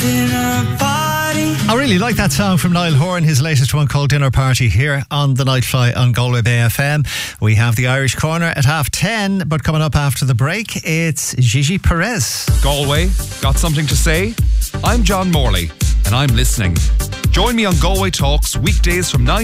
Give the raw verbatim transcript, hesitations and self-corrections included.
dinner party. I really like that song from Niall Horan, his latest one called Dinner Party, here on the Night Fly on Galway Bay F M. We have the Irish Corner at half ten, but coming up after the break, it's Gigi Perez. Galway, got something to say? I'm John Morley, and I'm listening. Join me on Galway Talks weekdays from nine